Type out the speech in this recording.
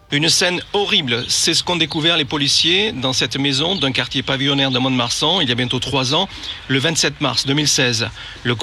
Une scène horrible, c'est ce qu'ont découvert les policiers dans cette maison d'un quartier pavillonnaire de Mont-de-Marsan il y a bientôt 3 ans, le 27 mars 2016. Le